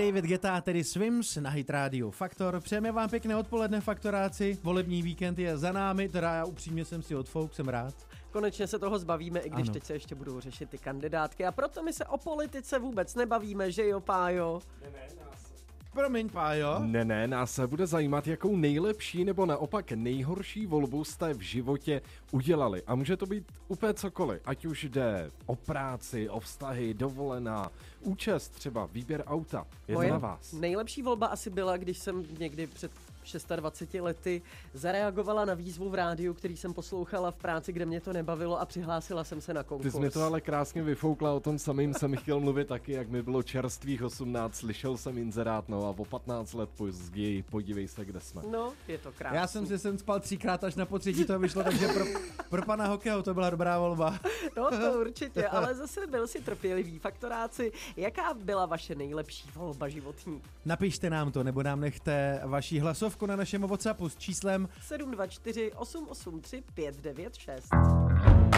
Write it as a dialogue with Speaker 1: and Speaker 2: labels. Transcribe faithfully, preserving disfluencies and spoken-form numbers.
Speaker 1: David Guetta, tedy Swims na Hit Radio Faktor. Přejeme vám pěkné odpoledne, faktoráci. Volební víkend je za námi, teda já upřímně jsem si odfouk, jsem rád.
Speaker 2: Konečně se toho zbavíme, i když
Speaker 1: ano.
Speaker 2: teď se ještě budou řešit ty kandidátky a proto my se o politice vůbec nebavíme, že jo, Pájo?
Speaker 3: Ne, ne, nás.
Speaker 1: Promiň, Pájo.
Speaker 3: Ne, ne, nás se bude zajímat, jakou nejlepší nebo naopak nejhorší volbu jste v životě udělali. A může to být úplně cokoliv, ať už jde o práci, o vztahy, dovolená, účast třeba, výběr auta. Je to
Speaker 2: Moje
Speaker 3: na vás.
Speaker 2: nejlepší volba asi byla, když jsem někdy před dvaceti šesti lety zareagovala na výzvu v rádiu, který jsem poslouchala v práci, kde mě to nebavilo a přihlásila jsem se na konkurs.
Speaker 3: Ty jsi mi to ale krásně vyfoukla, o tom samým jsem chtěl mluvit taky, jak mi bylo čerstvých osmnáct, slyšel jsem inzerát, no a o patnáct let později, podívej se, kde jsme.
Speaker 2: No, je to krásný.
Speaker 1: Já jsem si sem spal třikrát, až na potřetí to vyšlo, takže pro, pro pana Hokeho to byla dobrá volba.
Speaker 2: No to určitě, ale zase byl si trpělivý, faktoráci. Jaká byla vaše nejlepší volba životní?
Speaker 1: Napište nám to, nebo nám nechte vaši hlasovku na našem WhatsAppu s číslem
Speaker 2: sedm dva čtyři osm osm tři pět devět šest.